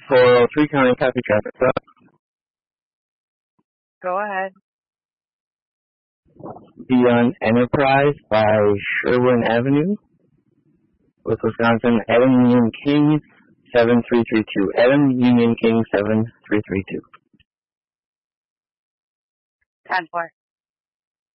403 County Copy Traffic Stop. Go ahead. Beyond Enterprise by Sherwin Avenue with Wisconsin, Adam Union King 7332. Adam Union King 7332. 10-4.